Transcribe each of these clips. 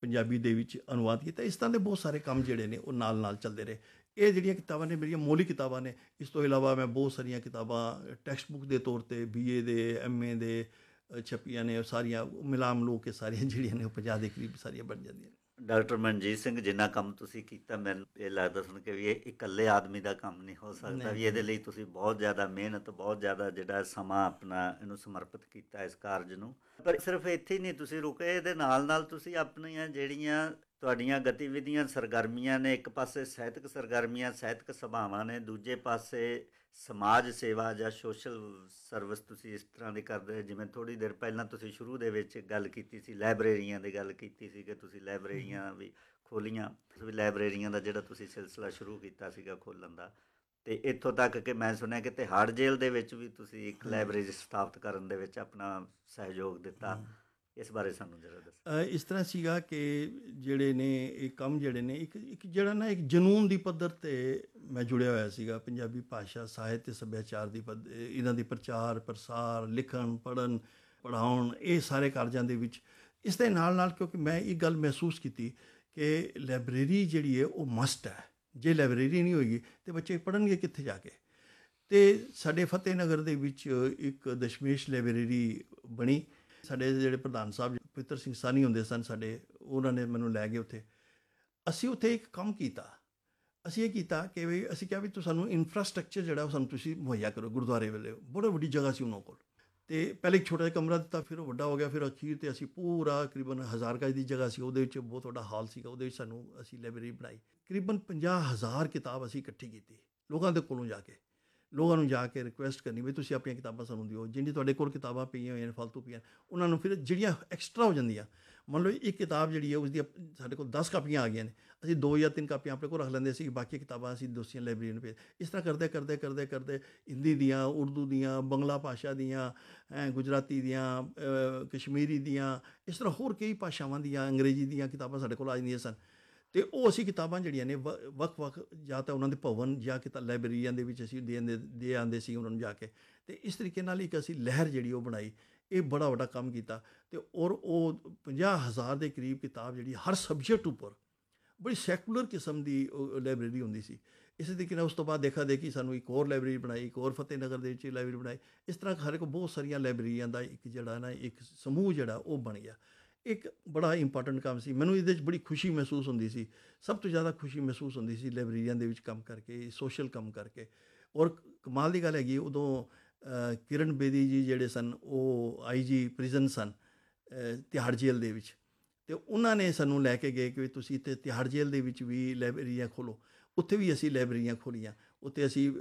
ਪੰਜਾਬੀ ਦੇ ਵਿੱਚ ਅਨੁਵਾਦ ਕੀਤਾ। ਇਸ ਤਰ੍ਹਾਂ ਦੇ ਬਹੁਤ ਸਾਰੇ ਕੰਮ ਜਿਹੜੇ ਨੇ ਉਹ ਨਾਲ ਨਾਲ ਚੱਲਦੇ ਰਹੇ। ਇਹ ਜਿਹੜੀਆਂ ਕਿਤਾਬਾਂ ਨੇ ਮੇਰੀਆਂ ਮੌਲਿਕ ਕਿਤਾਬਾਂ ਨੇ। ਇਸ ਤੋਂ ਇਲਾਵਾ ਮੈਂ ਬਹੁਤ ਸਾਰੀਆਂ ਕਿਤਾਬਾਂ ਟੈਕਸਟ ਬੁੱਕ ਦੇ ਤੌਰ 'ਤੇ BA ਦੇ MA ਦੇ ਛਪੀਆਂ ਨੇ। ਉਹ ਸਾਰੀਆਂ ਮਿਲਾ ਮਿਲੂ ਕੇ ਸਾਰੀਆਂ ਜਿਹੜੀਆਂ ਨੇ ਉਹ 50 ਦੇ ਕਰੀਬ ਸਾਰੀਆਂ ਬਣ ਜਾਂਦੀਆਂ ਨੇ। ਡਾਕਟਰ ਮਨਜੀਤ ਸਿੰਘ, ਜਿੰਨਾ ਕੰਮ ਤੁਸੀਂ ਕੀਤਾ ਮੈਨੂੰ ਇਹ ਲੱਗਦਾ ਸੁਣ ਕੇ ਵੀ ਇਹ ਇਕੱਲੇ ਆਦਮੀ ਦਾ ਕੰਮ ਨਹੀਂ ਹੋ ਸਕਦਾ, ਵੀ ਇਹਦੇ ਲਈ ਤੁਸੀਂ ਬਹੁਤ ਜ਼ਿਆਦਾ ਮਿਹਨਤ, ਬਹੁਤ ਜ਼ਿਆਦਾ ਜਿਹੜਾ ਸਮਾਂ ਆਪਣਾ ਇਹਨੂੰ ਸਮਰਪਿਤ ਕੀਤਾ ਇਸ ਕਾਰਜ ਨੂੰ। ਪਰ ਸਿਰਫ ਇੱਥੇ ਹੀ ਨਹੀਂ ਤੁਸੀਂ ਰੁਕੇ, ਇਹਦੇ ਨਾਲ ਨਾਲ ਤੁਸੀਂ ਆਪਣੀਆਂ ਜਿਹੜੀਆਂ ਤੁਹਾਡੀਆਂ ਗਤੀਵਿਧੀਆਂ ਸਰਗਰਮੀਆਂ ਨੇ, ਇੱਕ ਪਾਸੇ ਸਾਹਿਤਕ ਸਰਗਰਮੀਆਂ, ਸਾਹਿਤਕ ਸਭਾਵਾਂ ਨੇ, ਦੂਜੇ ਪਾਸੇ ਸਮਾਜ ਸੇਵਾ ਜਾਂ ਸੋਸ਼ਲ ਸਰਵਿਸ ਤੁਸੀਂ ਇਸ ਤਰ੍ਹਾਂ ਦੀ ਕਰਦੇ। ਜਿਵੇਂ ਥੋੜ੍ਹੀ ਦੇਰ ਪਹਿਲਾਂ ਤੁਸੀਂ ਸ਼ੁਰੂ ਦੇ ਵਿੱਚ ਗੱਲ ਕੀਤੀ ਸੀ, ਲਾਇਬ੍ਰੇਰੀਆਂ ਦੀ ਗੱਲ ਕੀਤੀ ਸੀ ਕਿ ਤੁਸੀਂ ਲਾਇਬ੍ਰੇਰੀਆਂ ਵੀ ਖੋਲ੍ਹੀਆਂ, ਲਾਇਬ੍ਰੇਰੀਆਂ ਦਾ ਜਿਹੜਾ ਤੁਸੀਂ ਸਿਲਸਿਲਾ ਸ਼ੁਰੂ ਕੀਤਾ ਸੀਗਾ ਖੋਲ੍ਹਣ ਦਾ, ਅਤੇ ਇੱਥੋਂ ਤੱਕ ਕਿ ਮੈਂ ਸੁਣਿਆ ਕਿ ਤਿਹਾੜ ਜੇਲ੍ਹ ਦੇ ਵਿੱਚ ਵੀ ਤੁਸੀਂ ਇੱਕ ਲਾਇਬ੍ਰੇਰੀ ਸਥਾਪਿਤ ਕਰਨ ਦੇ ਵਿੱਚ ਆਪਣਾ ਸਹਿਯੋਗ ਦਿੱਤਾ। ਇਸ ਬਾਰੇ ਸਾਨੂੰ ਜ਼ਰਾ ਦੱਸੋ। ਇਸ ਤਰ੍ਹਾਂ ਸੀਗਾ ਕਿ ਜਿਹੜੇ ਨੇ ਇਹ ਕੰਮ ਜਿਹੜੇ ਨੇ ਇੱਕ ਜਿਹੜਾ ਨਾ ਇੱਕ ਜਨੂੰਨ ਦੀ ਪੱਧਰ 'ਤੇ ਮੈਂ ਜੁੜਿਆ ਹੋਇਆ ਸੀਗਾ। ਪੰਜਾਬੀ ਭਾਸ਼ਾ, ਸਾਹਿਤ ਅਤੇ ਸੱਭਿਆਚਾਰ ਦੀ ਇਹਨਾਂ ਦੀ ਪ੍ਰਚਾਰ ਪ੍ਰਸਾਰ, ਲਿਖਣ ਪੜ੍ਹਨ ਪੜ੍ਹਾਉਣ, ਇਹ ਸਾਰੇ ਕਾਰਜਾਂ ਦੇ ਵਿੱਚ। ਇਸ ਦੇ ਨਾਲ ਨਾਲ ਕਿਉਂਕਿ ਮੈਂ ਇਹ ਗੱਲ ਮਹਿਸੂਸ ਕੀਤੀ ਕਿ ਲਾਇਬ੍ਰੇਰੀ ਜਿਹੜੀ ਹੈ ਉਹ ਮਸਟ ਹੈ। ਜੇ ਲਾਇਬ੍ਰੇਰੀ ਨਹੀਂ ਹੋਏਗੀ ਤਾਂ ਬੱਚੇ ਪੜ੍ਹਨਗੇ ਕਿੱਥੇ ਜਾ ਕੇ। ਅਤੇ ਸਾਡੇ ਫਤਿਹ ਨਗਰ ਦੇ ਵਿੱਚ ਇੱਕ ਦਸ਼ਮੇਸ਼ ਲਾਇਬ੍ਰੇਰੀ ਬਣੀ। ਸਾਡੇ ਜਿਹੜੇ ਪ੍ਰਧਾਨ ਸਾਹਿਬ ਪਵਿੱਤਰ ਸਿੰਘ ਸਾਨੀ ਹੁੰਦੇ ਸਨ ਸਾਡੇ, ਉਹਨਾਂ ਨੇ ਮੈਨੂੰ ਲੈ ਗਏ ਉੱਥੇ। ਅਸੀਂ ਉੱਥੇ ਇੱਕ ਕੰਮ ਕੀਤਾ। ਅਸੀਂ ਇਹ ਕੀਤਾ ਕਿ ਵੀ ਅਸੀਂ ਕਿਹਾ ਵੀ ਤੁਸੀਂ ਸਾਨੂੰ ਇਨਫਰਾਸਟਰਕਚਰ ਜਿਹੜਾ ਉਹ ਸਾਨੂੰ ਤੁਸੀਂ ਮੁਹੱਈਆ ਕਰੋ। ਗੁਰਦੁਆਰੇ ਵੇਲੇ ਬੜੀ ਵੱਡੀ ਜਗ੍ਹਾ ਸੀ ਉਹਨਾਂ ਕੋਲ, ਅਤੇ ਪਹਿਲੇ ਇੱਕ ਛੋਟਾ ਜਿਹਾ ਕਮਰਾ ਦਿੱਤਾ, ਫਿਰ ਉਹ ਵੱਡਾ ਹੋ ਗਿਆ। ਫਿਰ ਅਖੀਰ 'ਤੇ ਅਸੀਂ ਪੂਰਾ ਤਕਰੀਬਨ 1000 ਗਜ ਦੀ ਜਗ੍ਹਾ ਸੀ, ਉਹਦੇ ਵਿੱਚ ਬਹੁਤ ਵੱਡਾ ਹਾਲ ਸੀਗਾ, ਉਹਦੇ ਵਿੱਚ ਅਸੀਂ ਲਾਇਬ੍ਰੇਰੀ ਬਣਾਈ। ਤਕਰੀਬਨ 50,000 ਕਿਤਾਬ ਅਸੀਂ ਇਕੱਠੀ ਕੀਤੀ ਲੋਕਾਂ ਦੇ ਕੋਲੋਂ ਜਾ ਕੇ। ਲੋਕਾਂ ਨੂੰ ਜਾ ਕੇ ਰਿਕੁਐਸਟ ਕਰਨੀ ਵੀ ਤੁਸੀਂ ਆਪਣੀਆਂ ਕਿਤਾਬਾਂ ਸਾਨੂੰ ਦਿਓ। ਜਿੰਨੀ ਤੁਹਾਡੇ ਕੋਲ ਕਿਤਾਬਾਂ ਪਈਆਂ ਹੋਈਆਂ ਨੇ ਫਾਲਤੂ ਪਈਆਂ, ਉਹਨਾਂ ਨੂੰ ਫਿਰ ਜਿਹੜੀਆਂ ਐਕਸਟਰਾ ਹੋ ਜਾਂਦੀਆਂ, ਮੰਨ ਲਓ ਇੱਕ ਕਿਤਾਬ ਜਿਹੜੀ ਹੈ ਉਸਦੀ ਸਾਡੇ ਕੋਲ 10 ਕਾਪੀਆਂ ਆ ਗਈਆਂ ਨੇ, ਅਸੀਂ 2 ਜਾਂ 3 ਕਾਪੀਆਂ ਆਪਣੇ ਕੋਲ ਰੱਖ ਲੈਂਦੇ ਸੀ, ਬਾਕੀ ਕਿਤਾਬਾਂ ਅਸੀਂ ਦੂਸਰੀਆਂ ਲਾਇਬ੍ਰੇਰੀ ਨੂੰ ਭੇਜ। ਇਸ ਤਰ੍ਹਾਂ ਕਰਦੇ ਹਿੰਦੀ ਦੀਆਂ, ਉਰਦੂ ਦੀਆਂ, ਬੰਗਲਾ ਭਾਸ਼ਾ ਦੀਆਂ, ਗੁਜਰਾਤੀ ਦੀਆਂ, ਕਸ਼ਮੀਰੀ ਦੀਆਂ, ਇਸ ਤਰ੍ਹਾਂ ਹੋਰ ਕਈ ਭਾਸ਼ਾਵਾਂ ਦੀਆਂ, ਅੰਗਰੇਜ਼ੀ ਦੀਆਂ ਕਿਤਾਬਾਂ ਸਾਡੇ ਕੋਲ ਆ ਜਾਂਦੀਆਂ ਸਨ। ਅਤੇ ਉਹ ਅਸੀਂ ਕਿਤਾਬਾਂ ਜਿਹੜੀਆਂ ਨੇ ਵੱਖ ਵੱਖ ਜਾਂ ਤਾਂ ਉਹਨਾਂ ਦੇ ਭਵਨ ਜਾਂ ਲਾਇਬ੍ਰੇਰੀਆਂ ਦੇ ਵਿੱਚ ਅਸੀਂ ਦੇ ਆਉਂਦੇ ਸੀ ਉਹਨਾਂ ਨੂੰ ਜਾ ਕੇ। ਅਤੇ ਇਸ ਤਰੀਕੇ ਨਾਲ ਇੱਕ ਅਸੀਂ ਲਹਿਰ ਜਿਹੜੀ ਉਹ ਬਣਾਈ। ਇਹ ਬੜਾ ਵੱਡਾ ਕੰਮ ਕੀਤਾ। ਅਤੇ ਔਰ ਉਹ 50,000 ਦੇ ਕਰੀਬ ਕਿਤਾਬ ਜਿਹੜੀ ਹਰ ਸਬਜੈਕਟ ਉੱਪਰ, ਬੜੀ ਸੈਕੂਲਰ ਕਿਸਮ ਦੀ ਉਹ ਲਾਇਬ੍ਰੇਰੀ ਹੁੰਦੀ ਸੀ। ਇਸੇ ਤਰੀਕੇ ਨਾਲ ਉਸ ਤੋਂ ਬਾਅਦ ਦੇਖਾ ਦੇਖੀ ਸਾਨੂੰ ਇੱਕ ਹੋਰ ਲਾਇਬ੍ਰੇਰੀ ਬਣਾਈ, ਇੱਕ ਹੋਰ ਫਤਿਹ ਨਗਰ ਦੇ ਵਿੱਚ ਲਾਇਬ੍ਰੇਰੀ ਬਣਾਈ। ਇਸ ਤਰ੍ਹਾਂ ਸਾਡੇ ਕੋਲ ਬਹੁਤ ਸਾਰੀਆਂ ਲਾਇਬ੍ਰੇਰੀਆਂ ਦਾ ਇੱਕ ਜਿਹੜਾ ਨਾ ਇੱਕ ਸਮੂਹ ਜਿਹੜਾ ਉਹ ਬਣ ਗਿਆ। ਇੱਕ ਬੜਾ ਇੰਪੋਰਟੈਂਟ ਕੰਮ ਸੀ। ਮੈਨੂੰ ਇਹਦੇ 'ਚ ਬੜੀ ਖੁਸ਼ੀ ਮਹਿਸੂਸ ਹੁੰਦੀ ਸੀ। ਸਭ ਤੋਂ ਜ਼ਿਆਦਾ ਖੁਸ਼ੀ ਮਹਿਸੂਸ ਹੁੰਦੀ ਸੀ ਲਾਇਬ੍ਰੇਰੀਆਂ ਦੇ ਵਿੱਚ ਕੰਮ ਕਰਕੇ, ਸੋਸ਼ਲ ਕੰਮ ਕਰਕੇ। ਔਰ ਕਮਾਲ ਦੀ ਗੱਲ ਹੈਗੀ, ਉਦੋਂ ਕਿਰਨ ਬੇਦੀ ਜੀ ਜਿਹੜੇ ਸਨ ਉਹ IG ਪ੍ਰਿਜ਼ਨ ਸਨ ਤਿਹਾੜ ਜੇਲ੍ਹ ਦੇ ਵਿੱਚ, ਅਤੇ ਉਹਨਾਂ ਨੇ ਸਾਨੂੰ ਲੈ ਕੇ ਗਏ ਕਿ ਤੁਸੀਂ ਇੱਥੇ ਤਿਹਾੜ ਜੇਲ੍ਹ ਦੇ ਵਿੱਚ ਵੀ ਲਾਇਬ੍ਰੇਰੀਆਂ ਖੋਲ੍ਹੋ। ਉੱਥੇ ਵੀ ਅਸੀਂ ਲਾਇਬ੍ਰੇਰੀਆਂ ਖੋਲ੍ਹੀਆਂ। ਉੱਥੇ ਅਸੀਂ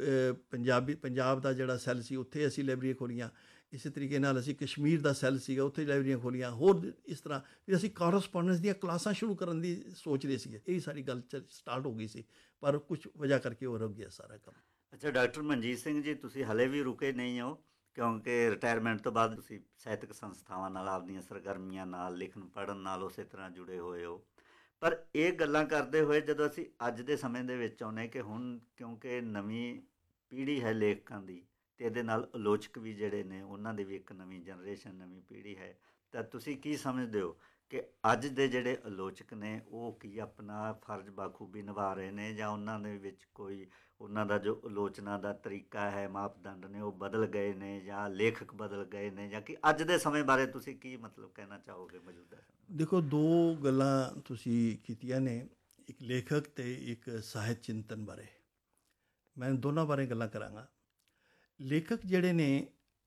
ਪੰਜਾਬ ਦਾ ਜਿਹੜਾ ਸੈੱਲ ਸੀ ਉੱਥੇ ਅਸੀਂ ਲਾਇਬ੍ਰੇਰੀਆਂ ਖੋਲ੍ਹੀਆਂ। ਇਸੇ ਤਰੀਕੇ ਨਾਲ ਅਸੀਂ ਕਸ਼ਮੀਰ ਦਾ ਸੈੱਲ ਸੀਗਾ ਉੱਥੇ ਲਾਇਬ੍ਰੇਰੀਆਂ ਖੋਲ੍ਹੀਆਂ। ਹੋਰ ਇਸ ਤਰ੍ਹਾਂ ਫਿਰ ਅਸੀਂ ਕੋਰਸਪੋਂਡੈਂਸ ਦੀਆਂ ਕਲਾਸਾਂ ਸ਼ੁਰੂ ਕਰਨ ਦੀ ਸੋਚ ਰਹੇ ਸੀਗੇ। ਇਹ ਸਾਰੀ ਗੱਲ ਸਟਾਰਟ ਹੋ ਗਈ ਸੀ, ਪਰ ਕੁਛ ਵਜ੍ਹਾ ਕਰਕੇ ਉਹ ਰੁਕ ਗਿਆ ਸਾਰਾ ਕੰਮ। ਅੱਛਾ ਡਾਕਟਰ ਮਨਜੀਤ ਸਿੰਘ ਜੀ, ਤੁਸੀਂ ਹਲੇ ਵੀ ਰੁਕੇ ਨਹੀਂ ਹੋ, ਕਿਉਂਕਿ ਰਿਟਾਇਰਮੈਂਟ ਤੋਂ ਬਾਅਦ ਤੁਸੀਂ ਸਾਹਿਤਕ ਸੰਸਥਾਵਾਂ ਨਾਲ, ਆਪਦੀਆਂ ਸਰਗਰਮੀਆਂ ਨਾਲ, ਲਿਖਣ ਪੜ੍ਹਨ ਨਾਲ ਉਸੇ ਤਰ੍ਹਾਂ ਜੁੜੇ ਹੋਏ ਹੋ। ਪਰ ਇਹ ਗੱਲਾਂ ਕਰਦੇ ਹੋਏ ਜਦੋਂ ਅਸੀਂ ਅੱਜ ਦੇ ਸਮੇਂ ਦੇ ਵਿੱਚ ਆਉਂਦੇ ਕਿ ਹੁਣ ਕਿਉਂਕਿ ਨਵੀਂ ਪੀੜ੍ਹੀ ਹੈ ਲੇਖਕਾਂ ਦੀ, ਅਤੇ ਇਹਦੇ ਨਾਲ ਆਲੋਚਕ ਵੀ ਜਿਹੜੇ ਨੇ ਉਹਨਾਂ ਦੀ ਵੀ ਇੱਕ ਨਵੀਂ ਜਨਰੇਸ਼ਨ, ਨਵੀਂ ਪੀੜ੍ਹੀ ਹੈ, ਤਾਂ ਤੁਸੀਂ ਕੀ ਸਮਝਦੇ ਹੋ ਕਿ ਅੱਜ ਦੇ ਜਿਹੜੇ ਆਲੋਚਕ ਨੇ ਉਹ ਕੀ ਆਪਣਾ ਫਰਜ਼ ਬਾਖੂਬੀ ਨਿਭਾ ਰਹੇ ਨੇ, ਜਾਂ ਉਹਨਾਂ ਦੇ ਵਿੱਚ ਕੋਈ ਉਹਨਾਂ ਦਾ ਜੋ ਆਲੋਚਨਾ ਦਾ ਤਰੀਕਾ ਹੈ, ਮਾਪਦੰਡ ਨੇ, ਉਹ ਬਦਲ ਗਏ ਨੇ, ਜਾਂ ਲੇਖਕ ਬਦਲ ਗਏ ਨੇ, ਜਾਂ ਕਿ ਅੱਜ ਦੇ ਸਮੇਂ ਬਾਰੇ ਤੁਸੀਂ ਕੀ ਮਤਲਬ ਕਹਿਣਾ ਚਾਹੋਗੇ ਮੌਜੂਦਾ ਸਮੇਂ? ਦੇਖੋ, 2 ਗੱਲਾਂ ਤੁਸੀਂ ਕੀਤੀਆਂ ਨੇ, ਇੱਕ ਲੇਖਕ ਅਤੇ ਇੱਕ ਸਾਹਿਤ ਚਿੰਤਨ ਬਾਰੇ। ਮੈਂ ਦੋਨਾਂ ਬਾਰੇ ਗੱਲਾਂ ਕਰਾਂਗਾ। ਲੇਖਕ ਜਿਹੜੇ ਨੇ,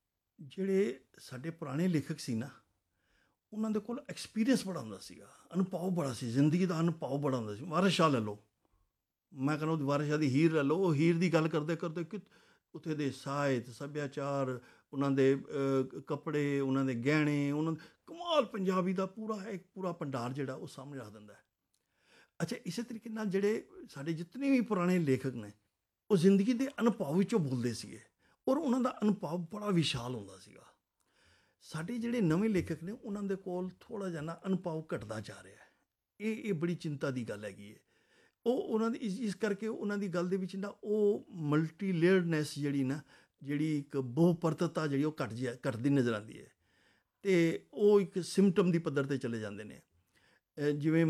ਜਿਹੜੇ ਸਾਡੇ ਪੁਰਾਣੇ ਲੇਖਕ ਸੀ ਨਾ, ਉਹਨਾਂ ਦੇ ਕੋਲ ਐਕਸਪੀਰੀਅੰਸ ਬੜਾ ਹੁੰਦਾ ਸੀਗਾ, ਅਨੁਭਵ ਬੜਾ ਸੀ, ਜ਼ਿੰਦਗੀ ਦਾ ਅਨੁਭਵ ਬੜਾ ਹੁੰਦਾ ਸੀ। ਵਾਰਿਸ ਸ਼ਾਹ ਲੈ ਲਓ, ਮੈਂ ਕਹਿੰਦਾ ਉਹਦੀ ਵਾਰਿਸ ਸ਼ਾਹ ਦੀ ਹੀਰ ਲੈ ਲਓ। ਉਹ ਹੀਰ ਦੀ ਗੱਲ ਕਰਦੇ ਕਿ ਉੱਥੇ ਦੇ ਸਾਹਿਤ, ਸੱਭਿਆਚਾਰ, ਉਹਨਾਂ ਦੇ ਕੱਪੜੇ, ਉਹਨਾਂ ਦੇ ਗਹਿਣੇ, ਉਹਨਾਂ ਕਮਾਲ ਪੰਜਾਬੀ ਦਾ ਪੂਰਾ ਭੰਡਾਰ ਜਿਹੜਾ ਉਹ ਸਾਹਮਣੇ ਰੱਖ ਦਿੰਦਾ ਹੈ। ਅੱਛਾ, ਇਸੇ ਤਰੀਕੇ ਨਾਲ ਜਿਹੜੇ ਸਾਡੇ ਜਿਤਨੇ ਵੀ ਪੁਰਾਣੇ ਲੇਖਕ ਨੇ, ਉਹ ਜ਼ਿੰਦਗੀ ਦੇ ਅਨੁਭਵ ਵਿੱਚੋਂ ਬੋਲਦੇ ਸੀਗੇ, ਔਰ ਉਹਨਾਂ ਦਾ ਅਨੁਭਵ ਬੜਾ ਵਿਸ਼ਾਲ ਹੁੰਦਾ ਸੀਗਾ। ਸਾਡੇ ਜਿਹੜੇ ਨਵੇਂ ਲੇਖਕ ਨੇ, ਉਹਨਾਂ ਦੇ ਕੋਲ ਥੋੜ੍ਹਾ ਜਿਹਾ ਨਾ ਅਨੁਭਵ ਘਟਦਾ ਜਾ ਰਿਹਾ ਹੈ। ਇਹ ਬੜੀ ਚਿੰਤਾ ਦੀ ਗੱਲ ਹੈਗੀ ਹੈ। ਉਹ ਉਹਨਾਂ ਦੀ ਇਸ ਕਰਕੇ ਉਹਨਾਂ ਦੀ ਗੱਲ ਦੇ ਵਿੱਚ ਨਾ ਉਹ ਮਲਟੀ ਲੇਅਰਡਨੈਸ ਜਿਹੜੀ ਇੱਕ ਬਹੁਪਰਤਤਾ ਜਿਹੜੀ ਉਹ ਘਟਦੀ ਨਜ਼ਰ ਆਉਂਦੀ ਹੈ, ਅਤੇ ਉਹ ਇੱਕ ਸਿੰਪਟਮ ਦੀ ਪੱਧਰ 'ਤੇ ਚਲੇ ਜਾਂਦੇ ਨੇ। ਜਿਵੇਂ